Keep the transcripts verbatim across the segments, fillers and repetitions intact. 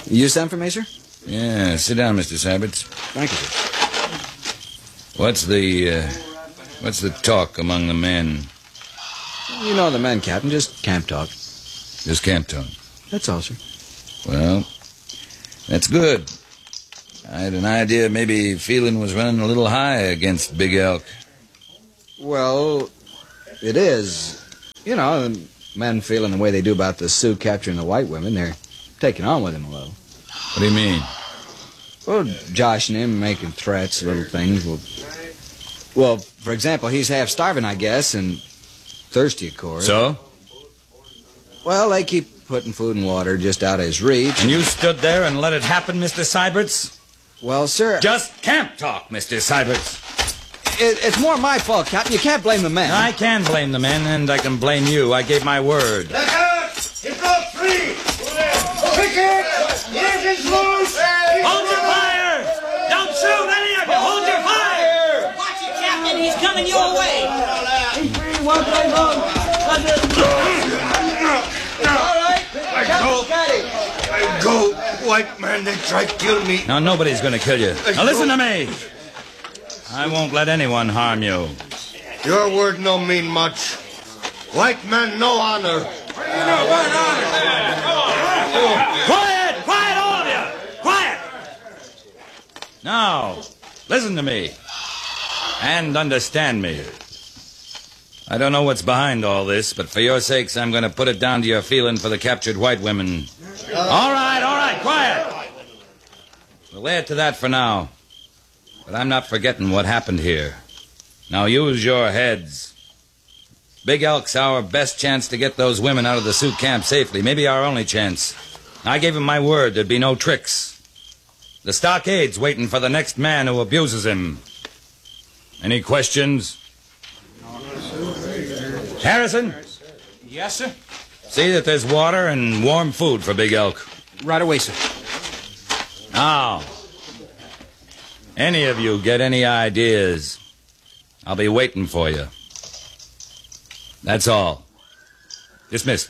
You sent for me, sir? Yeah, sit down, Mister Syberts. Thank you, sir. What's the, uh, what's the talk among the men? You know the men, Captain. Just camp talk. Just camp talk? That's all, sir. Well, that's good. I had an idea maybe Phelan was running a little high against Big Elk. Well, it is. You know, the men feeling the way they do about the Sioux capturing the white women, they're taking on with him a little. What do you mean? Well, joshing him, making threats, little things. Well, well, for example, he's half starving, I guess, and thirsty, of course. So? Well, they keep putting food and water just out of his reach. And you stood there and let it happen, Mister Syberts? Well, sir... Just camp talk, Mister Syberts. It, it's more my fault, Captain. You can't blame the men. I can blame the men, and I can blame you. I gave my word. Look out! It broke free! Pick it! Engines loose! Hold your fire! Don't shoot any of you! Hold your fire! Watch it, Captain. He's coming your way. He's free. One plane home. All right. I go. I go. White man, they try to kill me. Now, nobody's going to kill you. Now, listen to me. I won't let anyone harm you. Your word no mean much. White man, no honor. Quiet! Quiet, all of you! Quiet! Now, listen to me. And understand me. I don't know what's behind all this, but for your sakes, I'm going to put it down to your feeling for the captured white women. All right, all right, quiet. We'll lay it to that for now. But I'm not forgetting what happened here. Now use your heads. Big Elk's our best chance to get those women out of the Sioux camp safely. Maybe our only chance. I gave him my word there'd be no tricks. The stockade's waiting for the next man who abuses him. Any questions? Harrison? Yes, sir? See that there's water and warm food for Big Elk. Right away, sir. Now, any of you get any ideas, I'll be waiting for you. That's all. Dismissed.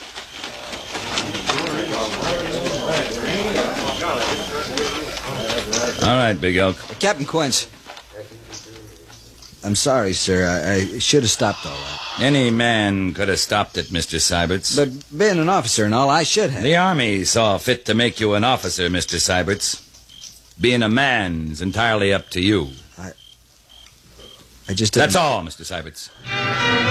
All right, Big Elk. Captain Quince. I'm sorry, sir. I, I should have stopped all that. Any man could have stopped it, Mister Syberts. But being an officer and all, I should have. The Army saw fit to make you an officer, Mister Syberts. Being a man's entirely up to you. I... I just didn't... That's all, Mister Syberts.